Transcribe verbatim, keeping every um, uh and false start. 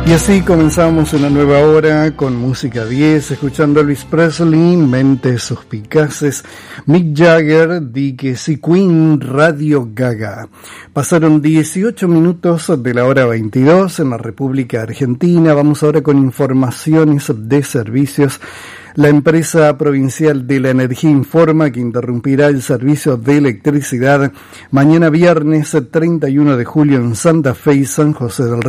Y así comenzamos una nueva hora con Música diez, escuchando a Elvis Presley, Mentes Suspicaces, Mick Jagger, Dique Si Queen, Radio Gaga. Pasaron dieciocho minutos de la hora veintidós en la República Argentina. Vamos ahora con informaciones de servicios. La empresa provincial de la energía informa que interrumpirá el servicio de electricidad mañana viernes treinta y uno de julio en Santa Fe y San José del